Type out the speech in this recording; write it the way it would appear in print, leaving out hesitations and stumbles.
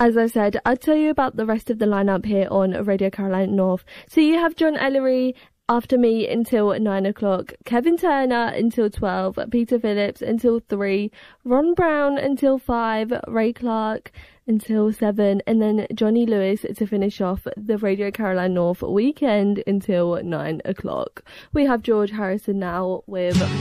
As I said, I'll tell you about the rest of the lineup here on Radio Carolina North. So you have John Ellery after me until 9 o'clock, Kevin Turner until 12, Peter Phillips until 3, Ron Brown until 5, Ray Clark until 7, and then Johnny Lewis to finish off the Radio Carolina North weekend until 9 o'clock. We have George Harrison now with